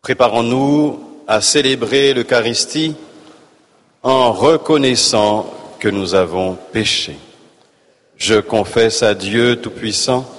Préparons-nous à célébrer l'Eucharistie en reconnaissant que nous avons péché. Je confesse à Dieu Tout-Puissant